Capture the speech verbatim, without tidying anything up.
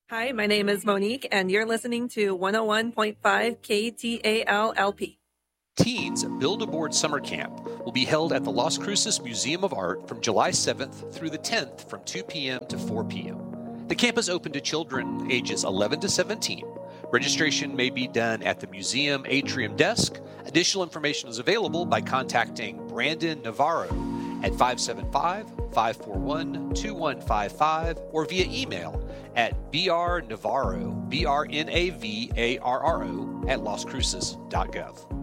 Hi, my name is Monique, and you're listening to one oh one point five K T A L L P. Teens Build-A-Board Summer Camp will be held at the Las Cruces Museum of Art from July seventh through the tenth from two p.m. to four p.m. The camp is open to children ages eleven to seventeen. Registration may be done at the museum atrium desk. Additional information is available by contacting Brandon Navarro at five seven five, five four one, two one five five or via email at brnavarro, B R N A V A R R O, at las cruces dot gov.